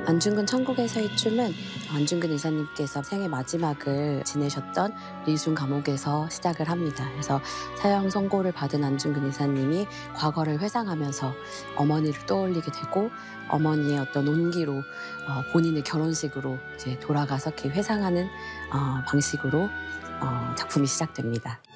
안중근 천국에서의 춤은 안중근 의사님께서 생애 마지막을 지내셨던 리순 감옥에서 시작을 합니다. 그래서 사형 선고를 받은 안중근 의사님이 과거를 회상하면서 어머니를 떠올리게 되고 어머니의 어떤 온기로 본인의 결혼식으로 이제 돌아가서 이렇게 회상하는 방식으로 작품이 시작됩니다.